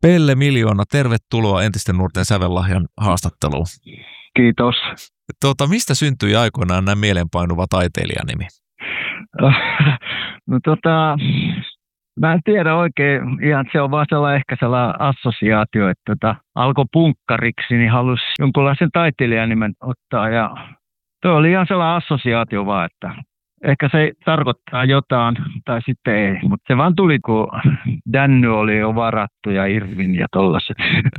Pelle Miljoona, tervetuloa Entisten nuorten sävellahjan haastatteluun. Kiitos. Mistä syntyi aikoinaan näin mieleenpainuva taiteilijanimi? Mä en tiedä oikein, ihan se on vaan ehkä sellainen assosiaatio, että alkoi punkkariksi, niin halusi jonkunlaisen taiteilijanimen ottaa ja tuo oli ihan sellainen assosiaatio vaan, että ehkä se tarkoittaa jotain tai sitten ei, mutta se vaan tuli, kun Danny oli jo varattu ja Irvin ja tollaset.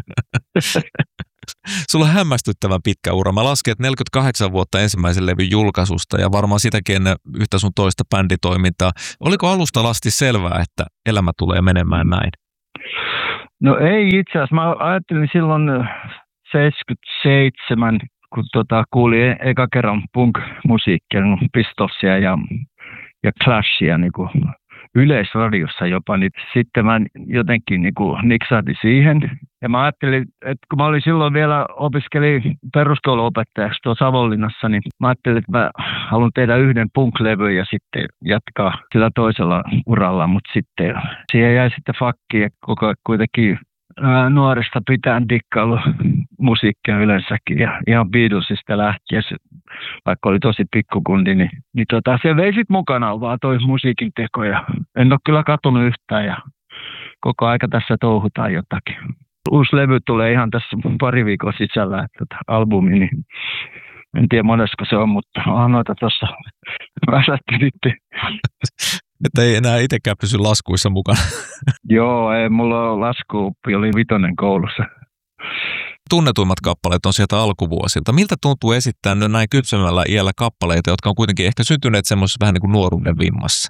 Sulla on hämmästyttävän pitkä ura. Mä lasken, että 48 vuotta ensimmäisen levyn julkaisusta ja varmaan sitäkin ennen yhtä sun toista bänditoimintaa. Oliko alusta asti selvää, että elämä tulee menemään näin? No ei itse asiassa. Mä ajattelin silloin 77, kun kuulin eka kerran punk-musiikkia, Pistolsia ja Clashia niin kuin yleisradiossa jopa, niin sitten mä jotenkin niin kuin niksahti siihen. Ja mä ajattelin, että kun mä olin silloin vielä opiskelin peruskouluopettajaksi tuolla Savonlinnassa, niin mä ajattelin, että mä haluan tehdä yhden punk-levyn ja sitten jatkaa sillä toisella uralla, mutta sitten siihen jäi sitten fakkiin ja koko ajan kuitenkin nuoresta pitäen dikkailu musiikkia yleensäkin ja ihan Beatlesista lähtien, vaikka oli tosi pikkukundi, niin se vei sit mukanaan vaan toi musiikin teko ja en ole kyllä katunut yhtään ja koko aika tässä touhutaan jotakin. Uusi levy tulee ihan tässä pari viikon sisällä, että albumi, niin en tiedä monesko se on, mutta onhan noita tuossa väsättelitte. Että ei enää itsekään pysy laskuissa mukana. Joo, ei mulla on laskuoppi, oli 5 koulussa. Tunnetuimmat kappaleet on sieltä alkuvuosilta. Miltä tuntuu esittää näin kypsemmällä iällä kappaleita, jotka on kuitenkin ehkä syntyneet semmoisessa vähän niin kuin nuoruuden vimmassa?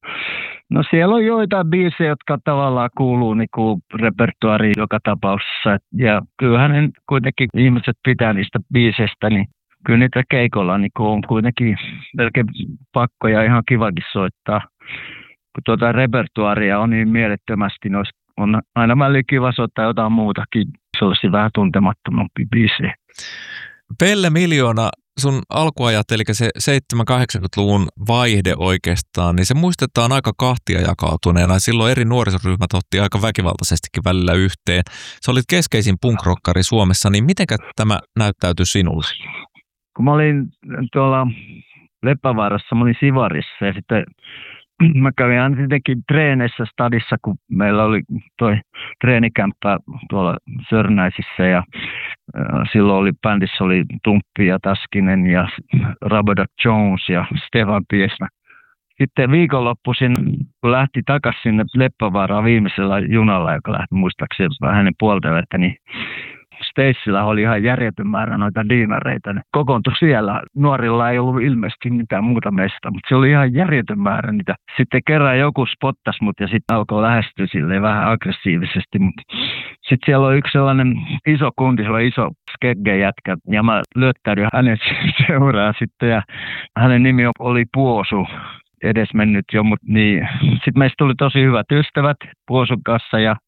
No siellä on joitain biisejä, jotka tavallaan kuuluu niin kuin repertuaariin joka tapauksessa. Ja kyllähän kuitenkin ihmiset pitää niistä biiseistä, niin kyllä niitä keikolla niin on kuitenkin melkein pakko ja ihan kivakin soittaa. Kun repertuaaria on niin mielettömästi, niin on aina välillä kiva soittaa jotain muutakin, sellaisia vähän tuntemattomampia biisejä. Pelle Miljoona, sun alkuajat, eli se 70-80-luvun vaihde oikeastaan, niin se muistetaan aika kahtia jakautuneena. Silloin eri nuorisoryhmät otti aika väkivaltaisestikin välillä yhteen. Sä olit keskeisin punkrokkari Suomessa, niin mitenkä tämä näyttäytyi sinulle? Kun mä olin tuolla Leppävaarassa, mä olin Sivarissa ja sitten mä kävin aina tietenkin treeneissä stadissa, kun meillä oli toi treenikämppä tuolla Sörnäisissä ja silloin oli bändissä oli Tumppi ja Taskinen ja Rabada Jones ja Stefan Piesmä. Sitten viikonloppuisin, kun lähti takaisin sinne Leppävaaraan viimeisellä junalla, joka lähti muistaakseni vähän ennen puolta vettä, niin Stacella oli ihan järjetön määrä noita diinareita. Ne kokoontui siellä. Nuorilla ei ollut ilmeisesti mitään muuta meistä, mutta se oli ihan järjetön määrä niitä. Sitten kerran joku spottasi mut ja sitten alkoi lähestyä silleen vähän aggressiivisesti. Sitten siellä oli yksi sellainen iso kundi, se oli iso skegge-jätkä ja mä lyöttäydyin hänen seuraan sitten ja hänen nimi oli Puosu. Edesmennyt jo, mutta niin. Sitten meistä tuli tosi hyvät ystävät Puosun kanssa ja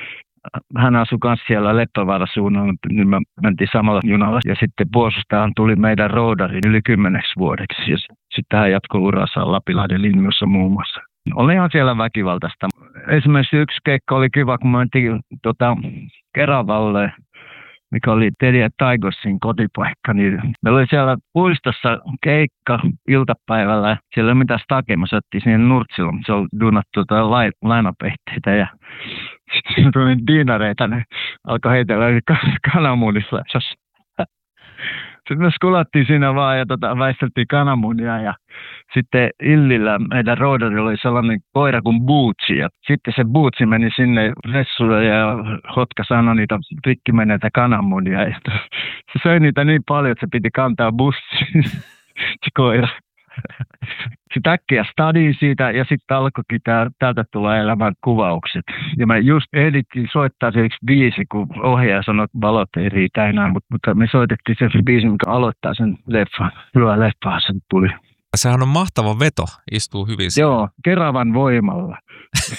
hän asui myös siellä Leppävaaran suunnalla, niin me mentiin samalla junalla. Ja sitten Puosustahan tuli meidän roodari yli 10 vuodeksi. Ja sitten hän jatkoi urassa Lapinlahden linjoissa muun muassa. Oli ihan siellä väkivaltaista. Esimerkiksi yksi keikka oli kiva, kun me mentiin Keravalle, mikä oli Teddy Tigersin kotipaikka. Niin meillä oli siellä puistossa keikka iltapäivällä. Siellä ei ole mitään takia. Me soittiin siihen Nurtsilla, mutta se oli duunattu lainapehteitä ja sitten tuli diinareita, ne alkoi heitellä kananmunissa. Sitten me skulattiin siinä vaan ja väisteltiin kananmunia ja sitten Illillä meidän roodarilla oli sellainen koira kuin Bootsi ja sitten se Bootsi meni sinne ressulle ja Hotka sanoi niitä rikki meneitä kananmunia ja se söi niitä niin paljon, että se piti kantaa bussiin se koira. Sitten äkkiä stadiin siitä ja sitten alkoikin täältä tulla elämän kuvaukset. Ja me just ehdittiin soittaa se yksi biisi, kun ohjaaja sanoi, että valot ei riitä enää, mutta me soitettiin se biisi, mikä aloittaa sen leffan. Hyvä leffa sen tuli. Sehän on mahtava veto, istuu hyvin. Joo, Keravan voimalla.